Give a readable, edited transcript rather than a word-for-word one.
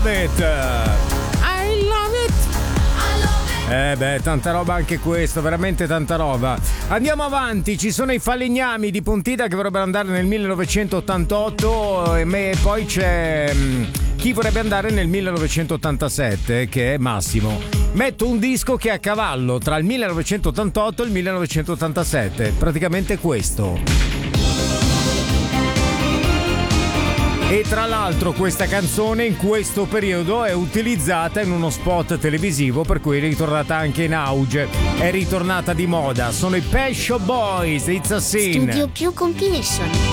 love it. I love it. Tanta roba anche questo, veramente tanta roba. Andiamo avanti, ci sono i falegnami di Pontida che vorrebbero andare nel 1988 e poi c'è chi vorrebbe andare nel 1987, che è Massimo. Metto un disco che è a cavallo tra il 1988 e il 1987, praticamente questo. E tra l'altro questa canzone in questo periodo è utilizzata in uno spot televisivo, per cui è ritornata anche in auge, è ritornata di moda. Sono i Pet Shop Boys, It's a Sin. Studio Più Compilation.